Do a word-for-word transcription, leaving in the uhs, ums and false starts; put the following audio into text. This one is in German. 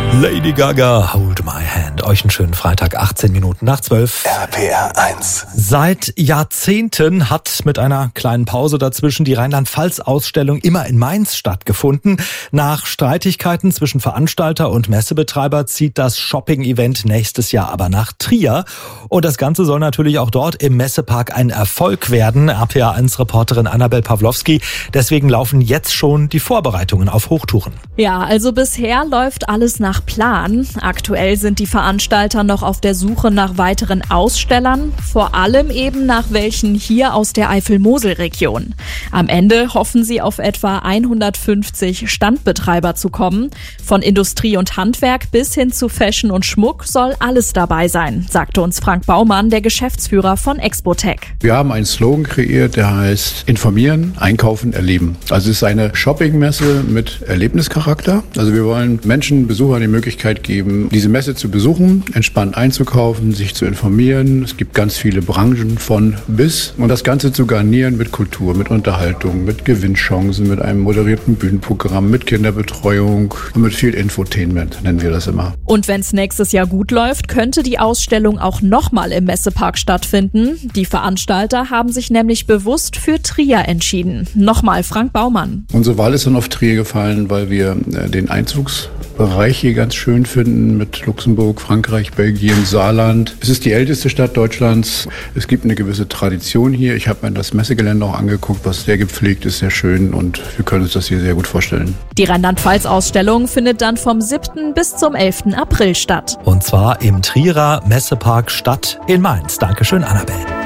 Lady Gaga, Hold My Hand. Euch einen schönen Freitag, achtzehn Minuten nach zwölf. R P R eins. Seit Jahrzehnten hat mit einer kleinen Pause dazwischen die Rheinland-Pfalz-Ausstellung immer in Mainz stattgefunden. Nach Streitigkeiten zwischen Veranstalter und Messebetreiber zieht das Shopping-Event nächstes Jahr aber nach Trier. Und das Ganze soll natürlich auch dort im Messepark ein Erfolg werden. R P R eins-Reporterin Annabel Pawlowski. Deswegen laufen jetzt schon die Vorbereitungen auf Hochtouren. Ja, also bisher läuft alles nach Plan. Aktuell sind die Veranstalter noch auf der Suche nach weiteren Ausstellern, vor allem eben nach welchen hier aus der Eifel-Mosel-Region. Am Ende hoffen sie auf etwa hundertfünfzig Standbetreiber zu kommen. Von Industrie und Handwerk bis hin zu Fashion und Schmuck soll alles dabei sein, sagte uns Frank Baumann, der Geschäftsführer von Expotec. Wir haben einen Slogan kreiert, der heißt Informieren, Einkaufen, Erleben. Also es ist eine Shoppingmesse mit Erlebnischarakter. Also wir wollen Menschen, Besuchern die Möglichkeit geben, diese Messe zu besuchen, entspannt einzukaufen, sich zu informieren. Es gibt ganz viele Branchen von bis und das Ganze zu garnieren mit Kultur, mit Unterhaltung, mit Gewinnchancen, mit einem moderierten Bühnenprogramm, mit Kinderbetreuung und mit viel Infotainment, nennen wir das immer. Und wenn es nächstes Jahr gut läuft, könnte die Ausstellung auch nochmal im Messepark stattfinden. Die Veranstalter haben sich nämlich bewusst für Trier entschieden. Nochmal Frank Baumann. Unsere Wahl ist dann auf Trier gefallen, weil wir den Einzugsbereich hier ganz schön finden mit Luxemburg, Frankreich, Belgien, Saarland. Es ist die älteste Stadt Deutschlands. Es gibt eine gewisse Tradition hier. Ich habe mir das Messegelände auch angeguckt, was sehr gepflegt ist, sehr schön und wir können uns das hier sehr gut vorstellen. Die Rheinland-Pfalz-Ausstellung findet dann vom siebten bis zum elften April statt. Und zwar im Trierer Messepark Stadt in Mainz. Dankeschön, Annabel.